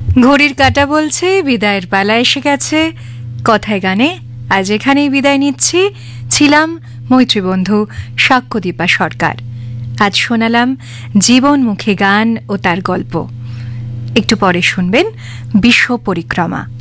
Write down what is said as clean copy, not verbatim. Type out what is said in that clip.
ঘড়ির কাঁটা বলছে বিদায়ের পালা এসে গেছে। কথায় গানে আজ এখানেই বিদায় নিচ্ছি। ছিলাম মৈত্রীবন্ধু সাক্ষ্যদীপা সরকার। আজ শোনালাম জীবনমুখী গান ও তার গল্প। একটু পরে শুনবেন বিশ্ব পরিক্রমা।